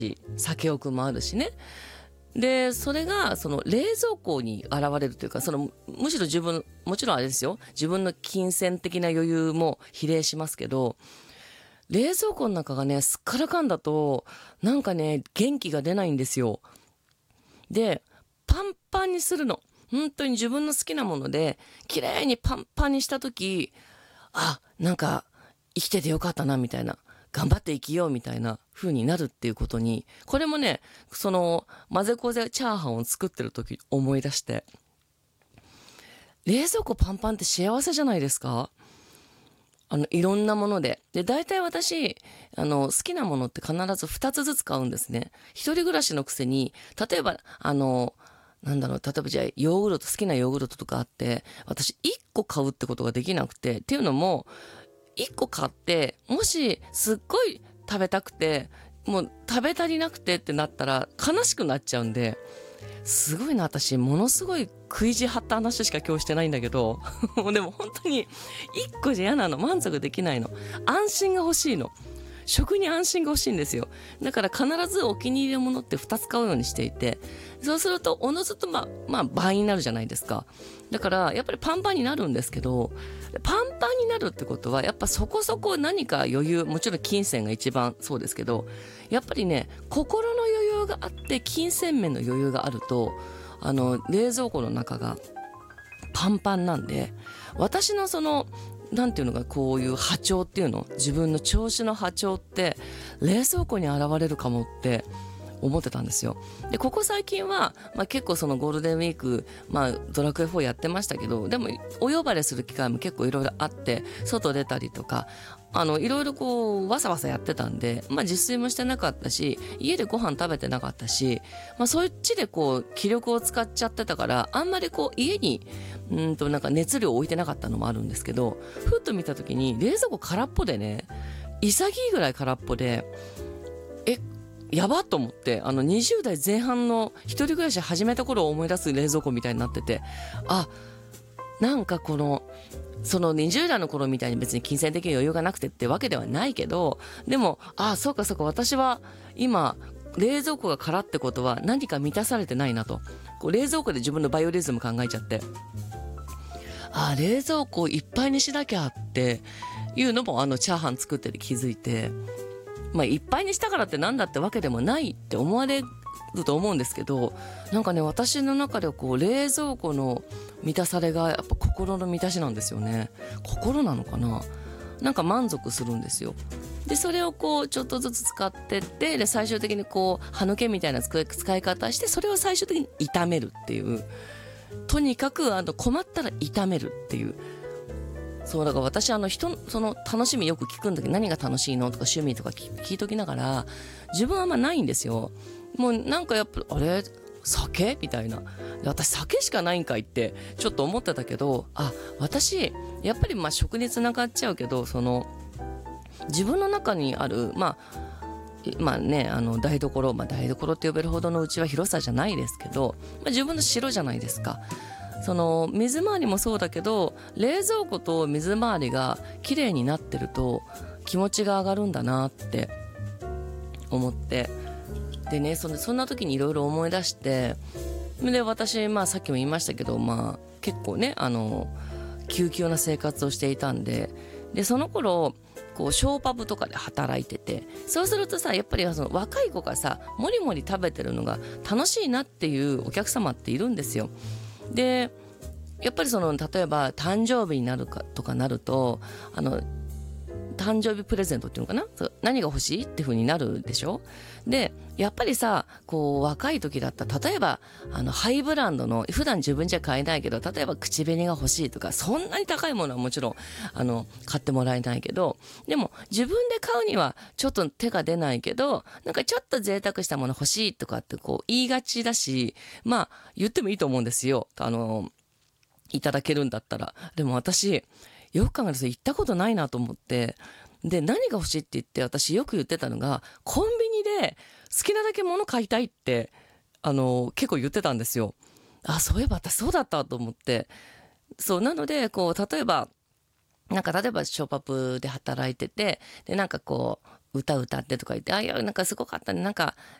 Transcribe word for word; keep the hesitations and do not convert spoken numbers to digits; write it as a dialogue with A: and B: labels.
A: 酒欲もあるしね。でそれがその冷蔵庫に現れるというか、そのむしろ自分、もちろんあれですよ、自分の金銭的な余裕も比例しますけど、冷蔵庫の中がねすっからかんだとなんかね元気が出ないんですよ。でパンパンにするの、本当に自分の好きなもので綺麗にパンパンにした時、あ、なんか生きててよかったなみたいな、頑張って生きようみたいな風になるっていうことに、これもねその混ぜこぜチャーハンを作ってる時思い出して、冷蔵庫パンパンって幸せじゃないですか。あのいろんなもので。で大体私あの好きなものって必ずふたつずつ買うんですね。一人暮らしのくせに、例えばあのなんだろう、例えばじゃあヨーグルト、好きなヨーグルトとかあって、私いっこ買うってことができなくて、っていうのもいっこ買ってもしすっごい食べたくてもう食べ足りなくてってなったら悲しくなっちゃうんで、すごいな、私ものすごい食い地張った話しか今日してないんだけどでも本当にいっこじゃ嫌なの、満足できないの、安心が欲しいの、食に安心が欲しいんですよ。だから必ずお気に入りのものってふたつ買うようにしていて、そうするとおのずとまあ、まあ、倍になるじゃないですか。だからやっぱりパンパンになるんですけど、パンパンになるってことはやっぱそこそこ何か余裕、もちろん金銭が一番そうですけど、やっぱりね心の余裕があって金銭面の余裕があると、あの冷蔵庫の中がパンパンなんで、私のそのなんていうのか、こういう波長っていうの、自分の調子の波長って冷蔵庫に現れるかもって思ってたんですよ。でここ最近は、まあ、結構そのゴールデンウィーク、まあ、ドラクエフォーやってましたけど、でもお呼ばれする機会も結構いろいろあって、外出たりとかあのいろいろこうわさわさやってたんで、まあ、自炊もしてなかったし家でご飯食べてなかったし、まあ、そっちでこう気力を使っちゃってたから、あんまりこう家にうんとなんか熱量を置いてなかったのもあるんですけど、ふっと見た時に冷蔵庫空っぽでね、潔いぐらい空っぽで、えやばっと思って、あのにじゅう代前半の一人暮らし始めた頃を思い出す冷蔵庫みたいになってて、あ、なんかこのそのにじゅう代の頃みたいに別に金銭的に余裕がなくてってわけではないけど、でもあ、そうかそうか、私は今冷蔵庫が空ってことは何か満たされてないなと、こう冷蔵庫で自分のバイオリズム考えちゃって、あ、冷蔵庫をいっぱいにしなきゃっていうのもあのチャーハン作ってて気づいて、まあいっぱいにしたからってなんだってわけでもないって思われると思うんですけど、なんかね私の中ではこう冷蔵庫の満たされがやっぱ心の満たしなんですよね。心なのかな、なんか満足するんですよ。でそれをこうちょっとずつ使ってって、で最終的にこう歯抜けみたいな使い使い方して、それを最終的に炒めるっていう、とにかくあの困ったら炒めるっていう。そうだから私あの人その楽しみよく聞くんだけど、何が楽しいのとか趣味とか聞聞いときながら、自分はあんまないんですよ。もうなんかやっぱあれ酒みたいな、私酒しかないんかいってちょっと思ってたけど、あ、私やっぱりまあ食につながっちゃうけど、その自分の中にあるまあまあね、あの台所、まあ、台所って呼べるほどのうちは広さじゃないですけど、まあ、自分の城じゃないですか。その水回りもそうだけど、冷蔵庫と水回りが綺麗になってると気持ちが上がるんだなって思って、でね、そんな、そんな時にいろいろ思い出して、で私、まあ、さっきも言いましたけど、まあ、結構ねあの急急な生活をしていたんで、でその頃こうショーパブとかで働いてて、そうするとさ、やっぱりその若い子がさもりもり食べてるのが楽しいなっていうお客様っているんですよ。でやっぱりその例えば誕生日になるかとかなると、あの誕生日プレゼントっていうのかな、そう何が欲しいっていう風になるでしょ。でやっぱりさ、こう若い時だったら、例えばあのハイブランドの普段自分じゃ買えないけど、例えば口紅が欲しいとか、そんなに高いものはもちろんあの買ってもらえないけど、でも自分で買うにはちょっと手が出ないけど、なんかちょっと贅沢したもの欲しいとかってこう言いがちだし、まあ言ってもいいと思うんですよ、あのいただけるんだったら。でも私よく考えると行ったことないなと思って、で何が欲しいって言って、私よく言ってたのが、コンビニで好きなだけ物買いたいってあの結構言ってたんですよ。あ、そういえば私そうだったと思って。そうなのでこう例えばなんか例えばショーパブで働いてて、でなんかこ歌歌ってとか言って、あ、いや、なんかすごかったね。なんか